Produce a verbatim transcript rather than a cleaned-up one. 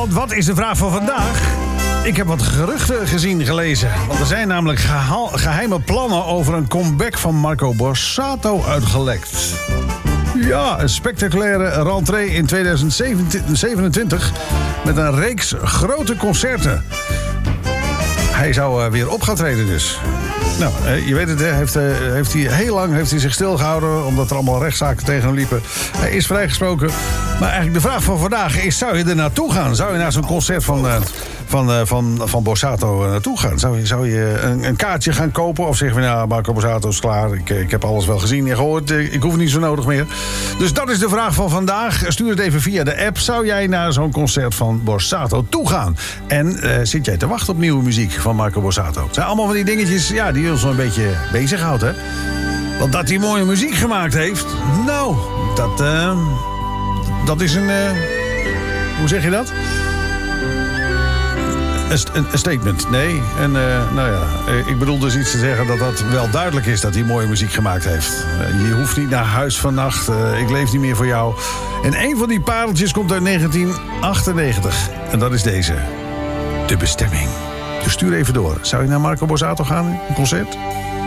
Want wat is de vraag van vandaag? Ik heb wat geruchten gezien, gelezen. Want er zijn namelijk geha- geheime plannen over een comeback van Marco Borsato uitgelekt. Ja, een spectaculaire rentree in tweeduizend zevenentwintig met een reeks grote concerten. Hij zou uh, weer op gaan treden dus. Nou, uh, je weet het, hè, heeft, uh, heeft hij, heel lang heeft hij zich stilgehouden omdat er allemaal rechtszaken tegen hem liepen. Hij is vrijgesproken. Maar eigenlijk de vraag van vandaag is, zou je er naartoe gaan? Zou je naar zo'n concert van, uh, van, uh, van, van Borsato uh, naartoe gaan? Zou je, zou je een, een kaartje gaan kopen? Of zeggen we, nou, Marco Borsato is klaar. Ik, ik heb alles wel gezien en gehoord. Ik hoef het niet zo nodig meer. Dus dat is de vraag van vandaag. Stuur het even via de app. Zou jij naar zo'n concert van Borsato toe gaan? En uh, zit jij te wachten op nieuwe muziek van Marco Borsato? Het zijn allemaal van die dingetjes, ja, die ons een beetje bezighoudt, hè? Want dat hij mooie muziek gemaakt heeft, nou, dat, uh, dat is een, uh, hoe zeg je dat? Een, een, een statement, nee. En, uh, nou ja, ik bedoel dus iets te zeggen dat dat wel duidelijk is dat hij mooie muziek gemaakt heeft. Uh, je hoeft niet naar huis vannacht, uh, ik leef niet meer voor jou. En een van die pareltjes komt uit negentien achtennegentig. En dat is deze. De bestemming. Dus stuur even door. Zou je naar Marco Borsato gaan, een concert?